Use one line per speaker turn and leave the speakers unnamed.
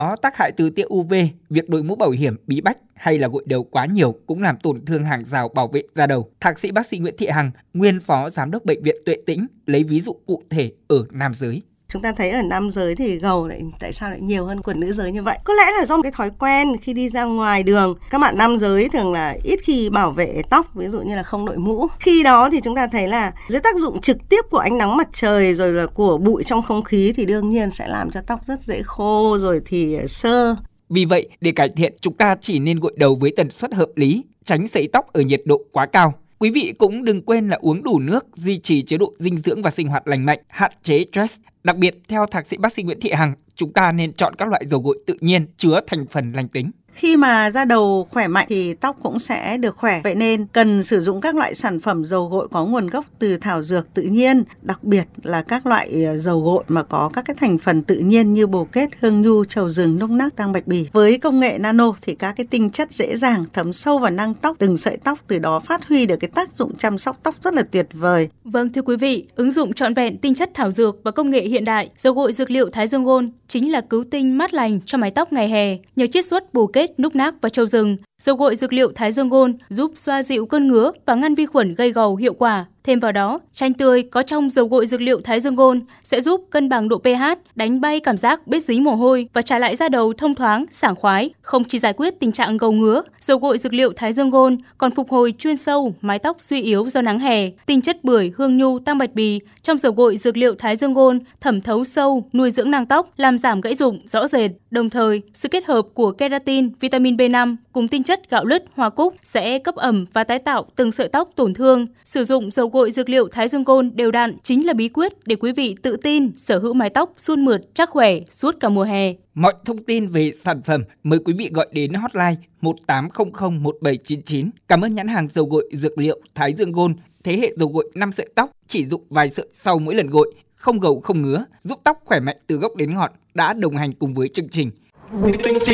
Có tác hại từ tia UV, việc đội mũ bảo hiểm bí bách hay là gội đầu quá nhiều cũng làm tổn thương hàng rào bảo vệ da đầu. Thạc sĩ bác sĩ Nguyễn Thị Hằng, nguyên phó giám đốc bệnh viện Tuệ Tĩnh, lấy ví dụ cụ thể ở nam giới.
Chúng ta thấy ở nam giới thì gầu lại tại sao lại nhiều hơn quần nữ giới như vậy? Có lẽ là do một cái thói quen khi đi ra ngoài đường, các bạn nam giới thường là ít khi bảo vệ tóc, ví dụ như là không đội mũ. Khi đó thì chúng ta thấy là dưới tác dụng trực tiếp của ánh nắng mặt trời rồi là của bụi trong không khí thì đương nhiên sẽ làm cho tóc rất dễ khô rồi thì xơ.
Vì vậy, để cải thiện, chúng ta chỉ nên gội đầu với tần suất hợp lý, tránh sấy tóc ở nhiệt độ quá cao. Quý vị cũng đừng quên là uống đủ nước, duy trì chế độ dinh dưỡng và sinh hoạt lành mạnh, hạn chế stress. Đặc biệt, theo thạc sĩ bác sĩ Nguyễn Thị Hằng, chúng ta nên chọn các loại dầu gội tự nhiên chứa thành phần lành tính.
Khi mà da đầu khỏe mạnh thì tóc cũng sẽ được khỏe. Vậy nên cần sử dụng các loại sản phẩm dầu gội có nguồn gốc từ thảo dược tự nhiên, đặc biệt là các loại dầu gội mà có các cái thành phần tự nhiên như bồ kết, hương nhu, trầu rừng, núc nác, tang bạch bì. Với công nghệ nano thì các cái tinh chất dễ dàng thấm sâu vào nang tóc, từng sợi tóc, từ đó phát huy được cái tác dụng chăm sóc tóc rất là tuyệt vời.
Vâng, thưa quý vị, ứng dụng trọn vẹn tinh chất thảo dược và công nghệ hiện đại, dầu gội dược liệu Thái Dương Gold chính là cứu tinh mát lành cho mái tóc ngày hè. Nhờ chiết xuất bồ kết, núc nác và trầu rừng, dầu gội dược liệu Thái Dương Gold giúp xoa dịu cơn ngứa và ngăn vi khuẩn gây gầu hiệu quả. Thêm vào đó, chanh tươi có trong dầu gội dược liệu Thái Dương Gold sẽ giúp cân bằng độ pH, đánh bay cảm giác bết dí mồ hôi và trả lại da đầu thông thoáng, sảng khoái. Không chỉ giải quyết tình trạng gầu ngứa, dầu gội dược liệu Thái Dương Gold còn phục hồi chuyên sâu mái tóc suy yếu do nắng hè. Tinh chất bưởi, hương nhu, tang bạch bì trong dầu gội dược liệu Thái Dương Gold thẩm thấu sâu, nuôi dưỡng nang tóc, làm giảm gãy rụng rõ rệt. Đồng thời, sự kết hợp của keratin, vitamin B5 cùng tinh chất gạo lứt, hoa cúc sẽ cấp ẩm và tái tạo từng sợi tóc tổn thương. Sử dụng dầu gội dược liệu Thái Dương Gold đều đặn chính là bí quyết để quý vị tự tin sở hữu mái tóc suôn mượt, chắc khỏe suốt cả mùa hè.
Mọi thông tin về sản phẩm mời quý vị gọi đến hotline 1800 1799. Cảm ơn nhãn hàng dầu gội dược liệu Thái Dương Gold, thế hệ dầu gội 5 sợi tóc, chỉ dụng vài sợi sau mỗi lần gội, không gầu không ngứa, giúp tóc khỏe mạnh từ gốc đến ngọn, đã đồng hành cùng với chương trình.